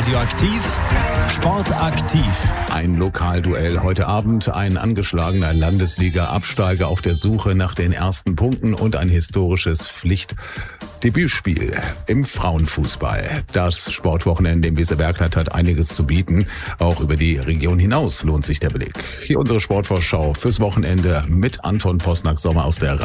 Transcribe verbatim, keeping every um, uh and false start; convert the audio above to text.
Radioaktiv, sportaktiv. Ein Lokalduell heute Abend, ein angeschlagener Landesliga-Absteiger auf der Suche nach den ersten Punkten und ein historisches Pflichtdebütspiel im Frauenfußball. Das Sportwochenende im Weserbergland hat einiges zu bieten. Auch über die Region hinaus lohnt sich der Blick. Hier unsere Sportvorschau fürs Wochenende mit Anton Posnack-Sommer aus der